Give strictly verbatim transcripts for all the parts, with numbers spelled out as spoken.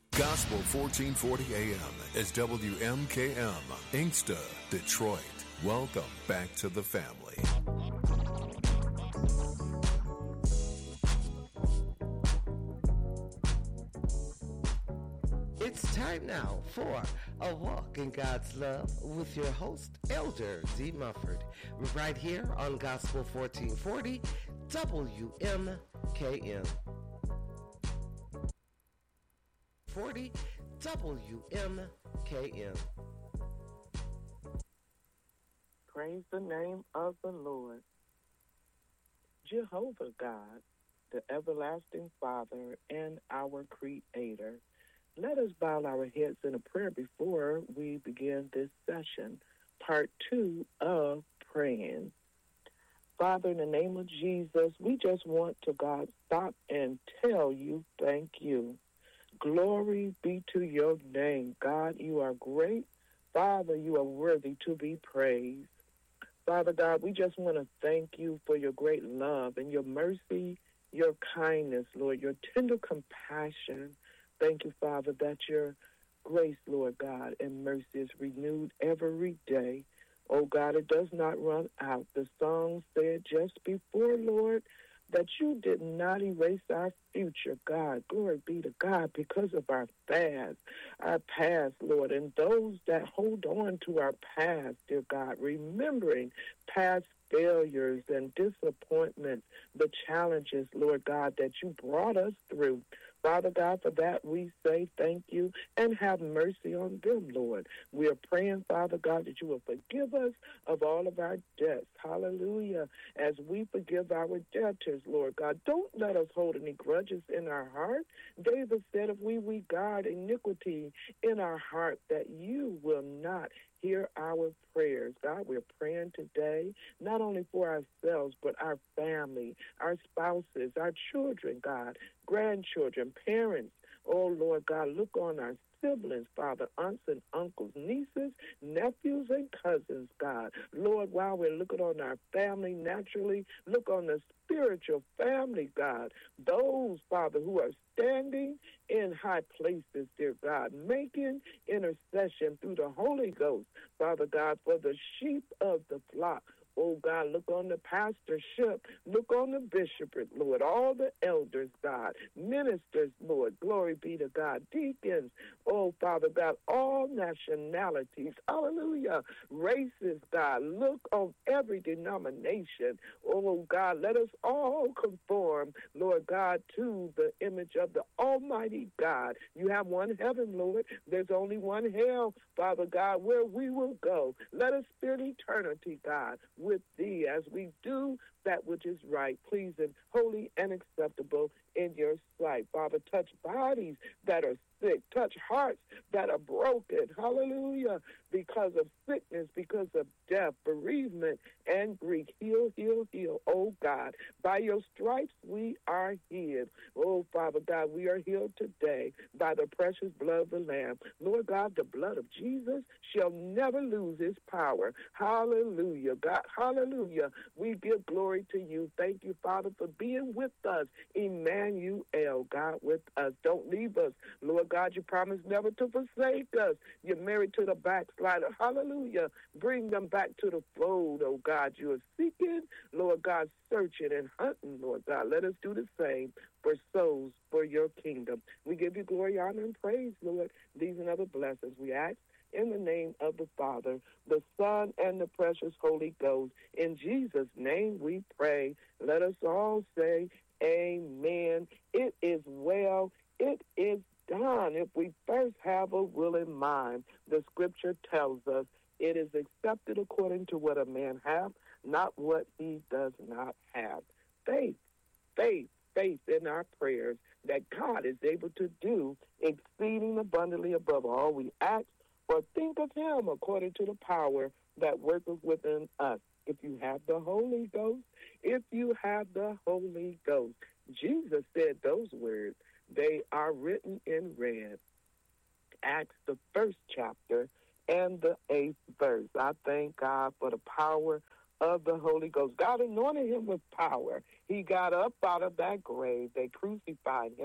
Gospel fourteen forty A M is W M K M, Inkster, Detroit. Welcome back to the family. It's time now for A Walk in God's Love with your host, Elder D. Mufford, right here on Gospel fourteen forty W M K M. forty W M K M. Praise the name of the Lord. Jehovah God, the everlasting Father and our Creator. Let us bow our heads in a prayer before we begin this session, part two of praying. Father, in the name of Jesus, we just want to, God, stop and tell you thank you. Glory be to your name. God, you are great. Father, you are worthy to be praised. Father God, we just want to thank you for your great love and your mercy, your kindness, Lord, your tender compassion. Thank you, Father, that your grace, Lord God, and mercy is renewed every day. Oh, God, it does not run out. The song said just before, Lord, that you did not erase our future, God. Glory be to God, because of our past, our past, Lord, and those that hold on to our past, dear God, remembering past failures and disappointments, the challenges, Lord God, that you brought us through. Father God, for that we say thank you and have mercy on them, Lord. We are praying, Father God, that you will forgive us of all of our debts. Hallelujah. As we forgive our debtors, Lord God, don't let us hold any grudges in our heart. David said, if we regard iniquity in our heart, that you will not hear our prayers. God, we're praying today, not only for ourselves, but our family, our spouses, our children, God, grandchildren, parents. Oh, Lord God, look on our siblings, Father, aunts and uncles, nieces, nephews, and cousins, God. Lord, while we're looking on our family naturally, look on the spiritual family, God. Those, Father, who are standing in high places, dear God, making intercession through the Holy Ghost, Father God, for the sheep of the flock. Oh, God, look on the pastorship. Look on the bishopric, Lord. All the elders, God. Ministers, Lord. Glory be to God. Deacons. Oh, Father God. All nationalities. Hallelujah. Races, God. Look on every denomination. Oh, God, let us all conform, Lord God, to the image of the Almighty God. You have one heaven, Lord. There's only one hell, Father God, where we will go. Let us spend eternity, God, with thee as we do that which is right, pleasing, holy, and acceptable in your sight. Father, touch bodies that are sick. Touch hearts that are broken. Hallelujah. Because of sickness, because of death, bereavement, and grief. Heal, heal, heal. Oh, God, by your stripes we are healed. Oh, Father God, we are healed today by the precious blood of the Lamb. Lord God, the blood of Jesus shall never lose its power. Hallelujah, God. Hallelujah. We give glory to you. Thank you, Father, for being with us. Emmanuel, God, with us. Don't leave us. Lord God, you promised never to forsake us. You're married to the backslider. Hallelujah. Bring them back to the fold, oh God. You are seeking, Lord God, searching and hunting, Lord God. Let us do the same for souls for your kingdom. We give you glory, honor, and praise, Lord. These and other blessings we ask in the name of the Father, the Son, and the precious Holy Ghost. In Jesus' name we pray. Let us all say amen. It is well. It is done if we first have a willing mind. The scripture tells us it is accepted according to what a man hath, not what he does not have. Faith, faith, faith in our prayers that God is able to do exceeding abundantly above all we ask or think of him according to the power that worketh within us. If you have the Holy Ghost, if you have the Holy Ghost, Jesus said those words. They are written in red. Acts, the first chapter, and the eighth verse. I thank God for the power of the Holy Ghost. God anointed him with power. He got up out of that grave. They crucified him.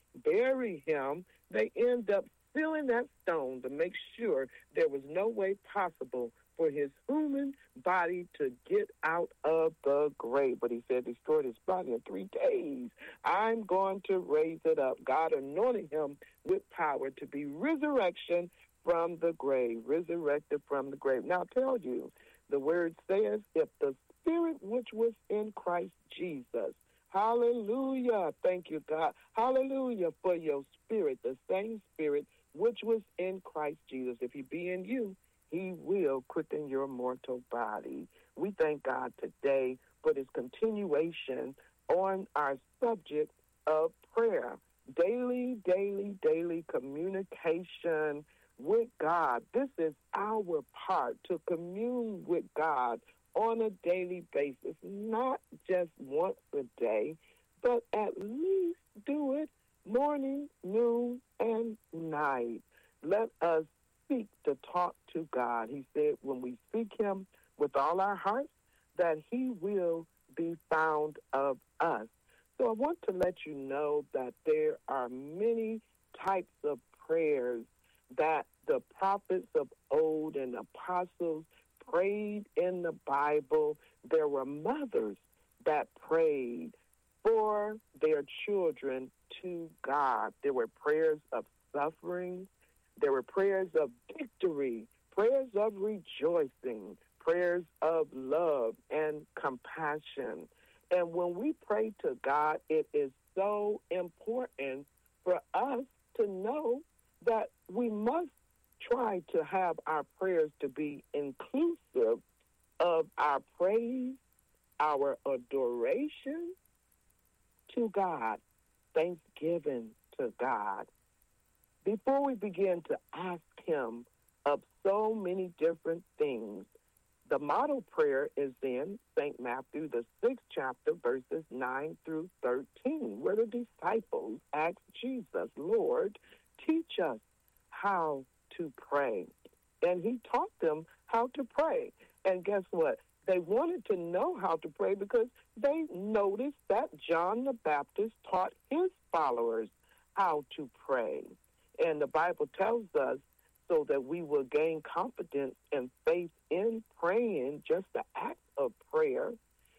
bury him, they end up sealing that stone to make sure there was no way possible for his human body to get out of the grave. But he said, destroyed his body in three days. I'm going to raise it up. God anointed him with power to be resurrection from the grave, resurrected from the grave. Now, I tell you, the word says, if the spirit which was in Christ Jesus, hallelujah, thank you, God, hallelujah, for your spirit, the same spirit which was in Christ Jesus, if he be in you, he will quicken your mortal body. We thank God today for this continuation on our subject of prayer. Daily, daily, daily communication with God. This is our part, to commune with God on a daily basis, not just once a day, but at least do it morning, noon, and night. Let us seek to talk to God. He said when we seek him with all our hearts, that he will be found of us. So I want to let you know that there are many types of prayers that the prophets of old and apostles prayed in the Bible. There were mothers that prayed for their children to God. There were prayers of suffering. There were prayers of victory, prayers of rejoicing, prayers of love and compassion. And when we pray to God, it is so important for us to know that we must try to have our prayers to be inclusive of our praise, our adoration to God, thanksgiving to God. Before we begin to ask him of so many different things, the model prayer is in Saint Matthew, the sixth chapter, verses nine through thirteen, where the disciples asked Jesus, Lord, teach us how to pray. And he taught them how to pray. And guess what? They wanted to know how to pray because they noticed that John the Baptist taught his followers how to pray. And the Bible tells us so that we will gain confidence and faith in praying, just the act of prayer,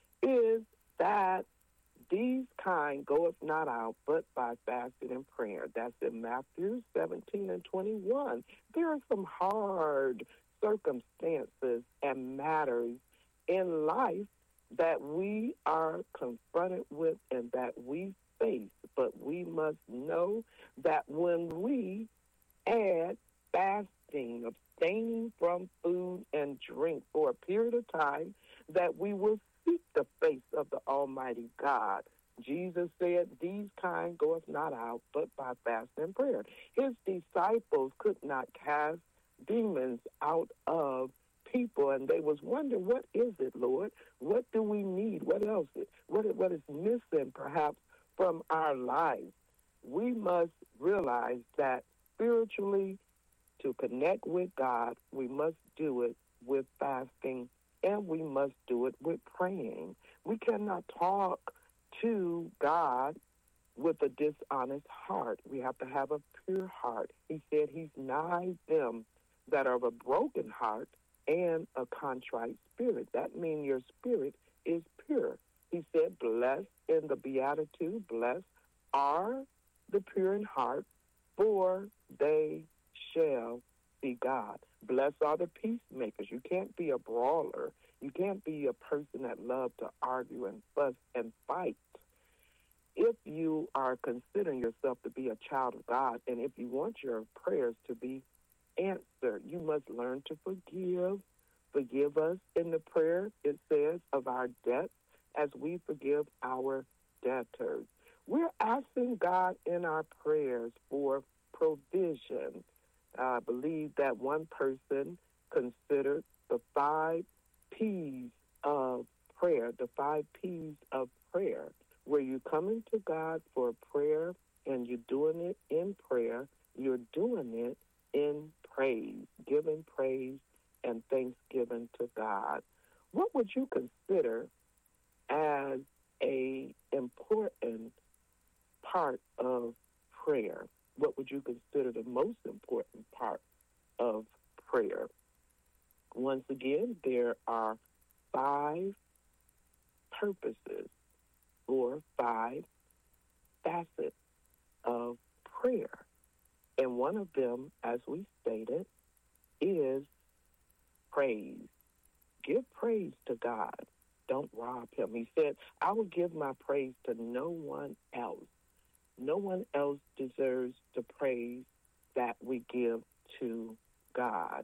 is that these kind goeth not out but by fasting and prayer. That's in Matthew seventeen and twenty-one. There are some hard circumstances and matters in life that we are confronted with and that we face, but we must know that when we add fasting, abstaining from food and drink for a period of time, that we will seek the face of the Almighty God. Jesus said, these kind goeth not out but by fasting and prayer. His disciples could not cast demons out of people, and they was wondering, what is it, Lord? What do we need? What else? What, what is missing, perhaps, from our lives? We must realize that spiritually, to connect with God, we must do it with fasting, and we must do it with praying. We cannot talk to God with a dishonest heart. We have to have a pure heart. He said he's nigh them that are of a broken heart and a contrite spirit. That means your spirit is pure. He said, blessed in the Beatitude, blessed are the pure in heart, for they shall see God. Blessed are the peacemakers. You can't be a brawler. You can't be a person that loves to argue and fuss and fight. If you are considering yourself to be a child of God, and if you want your prayers to be answered, you must learn to forgive. Forgive us in the prayer, it says, of our debts as we forgive our debtors. We're asking God in our prayers for provision. I believe that one person considered the five P's of prayer, the five P's of prayer, where you're coming to God for prayer and you're doing it in prayer, you're doing it in praise, giving praise and thanksgiving to God. What would you consider as a important part of prayer, what would you consider the most important part of prayer? Once again, there are five purposes or five facets of prayer. And one of them, as we stated, is praise. Give praise to God. Don't rob him. He said, I will give my praise to no one else. No one else deserves the praise that we give to God.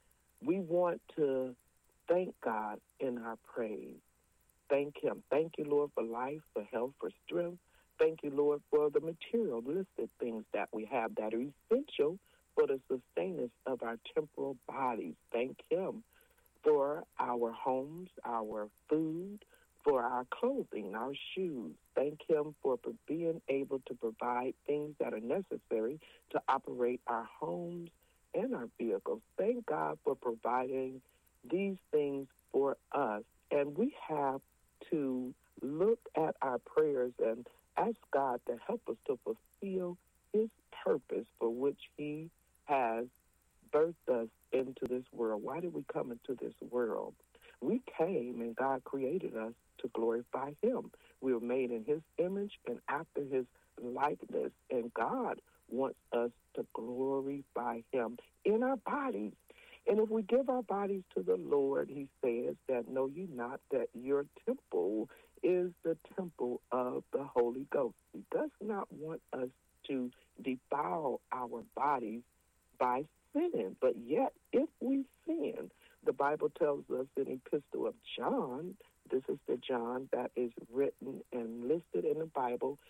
We want to thank God in our praise. Thank him. Thank you, Lord, for life, for health, for strength. Thank you, Lord, for the materialistic things that we have that are essential for the sustenance of our temporal bodies. Thank him for our homes, our food, for our clothing, our shoes. Thank him for being able to provide things that are necessary to operate our homes and our vehicles. Thank God for providing these things for us. And we have to look at our prayers and ask God to help us to fulfill his purpose for which he has birthed us into this world. Why did we come into this world? We came and God created us to glorify him. We were made in his image and after his likeness, and God wants us to glorify him in our bodies. And if we give our bodies to the Lord, he says that, know ye not that your temple is the temple of the Holy Ghost. He does not want us to defile our bodies by sinning. But yet, if we sin, the Bible tells us in Epistle of John, this is the John that is written and listed in the Bible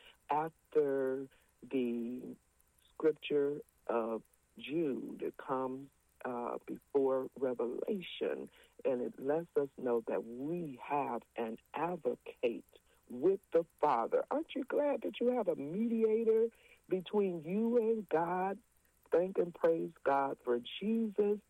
after the scripture of Jude. It comes uh, before Revelation, and it lets us know that we have an advocate with the Father. Aren't you glad that you have a mediator between you and God? Thank and praise God for Jesus.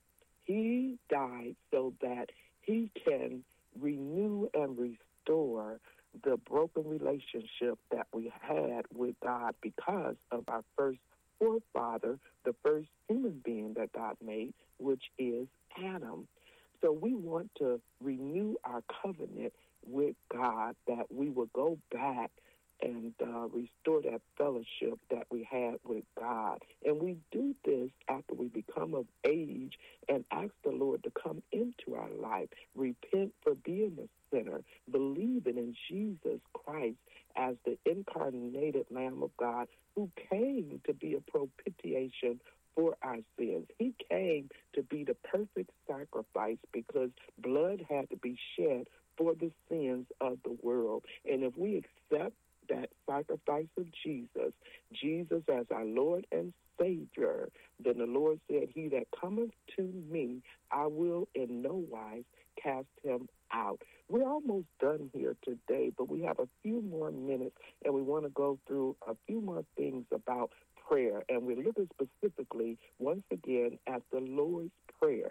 He died so that he can renew and restore the broken relationship that we had with God because of our first forefather, the first human being that God made, which is Adam. So we want to renew our covenant with God, that we will go back and uh, restore that fellowship that we had with God. And we do this after we become of age and ask the Lord to come into our life, repent for being a sinner, believing in Jesus Christ as the incarnated Lamb of God who came to be a propitiation for our sins. He came to be the perfect sacrifice because blood had to be shed for the sins of the world. And if we accept that sacrifice of Jesus, Jesus as our Lord and Savior, then the Lord said, he that cometh to me, I will in no wise cast him out. We're almost done here today, but we have a few more minutes, and we want to go through a few more things about prayer. And we're looking specifically, once again, at the Lord's Prayer,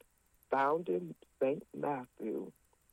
found in Saint Matthew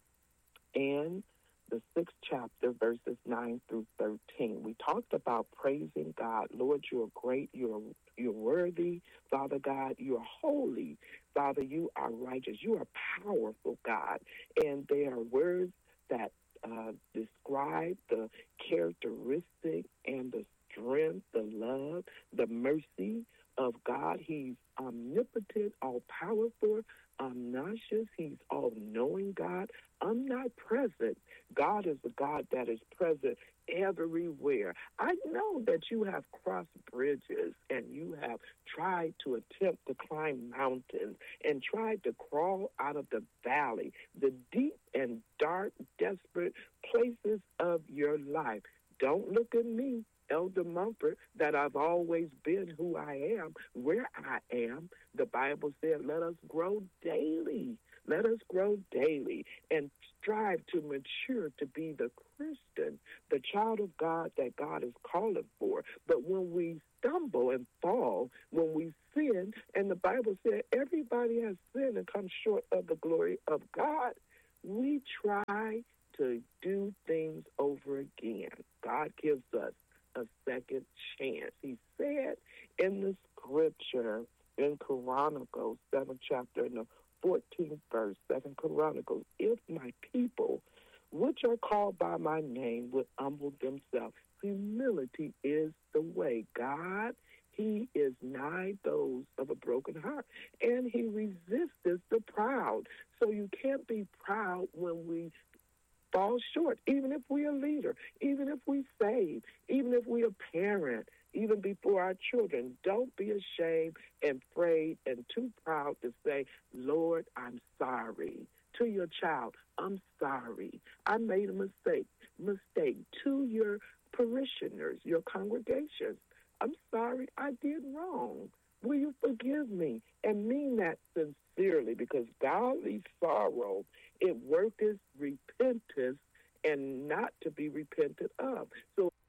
and the sixth chapter, verses nine through thirteen. We talked about praising God. Lord, you're great. You're you're worthy. Father God, you're holy. Father, you are righteous. You are powerful, God. And they are words that uh, describe the characteristic and the strength, the love, the mercy of God. He's omnipotent, all-powerful, omniscient. He's all-knowing God, omnipresent. God is a God that is present everywhere. I know that you have crossed bridges and you have tried to attempt to climb mountains and tried to crawl out of the valley, the deep and dark, desperate places of your life. Don't look at me, Elder Mumford, that I've always been who I am, where I am. The Bible said, let us grow daily. Let us grow daily and strive to mature to be the Christian, the child of God that God is calling for. But when we stumble and fall, when we sin, and the Bible said everybody has sinned and come short of the glory of God, we try to do things over again. God gives us a second chance. He said in the scripture in Chronicles, seventh chapter, in the fourteenth verse, Second Chronicles, if my people, which are called by my name, would humble themselves. Humility is the way. God, he is nigh those of a broken heart, and he resisteth the proud. So you can't be proud when we fall short, even if we're a leader, even if we save, even if we're a parent, even before our children. Don't be ashamed and afraid and too proud to say, Lord, I'm sorry. To your child, I'm sorry. I made a mistake. Mistake. To your parishioners, your congregations, I'm sorry, I did wrong. Will you forgive me? And mean that sincerely, because godly sorrow, it worketh repentance and not to be repented of. So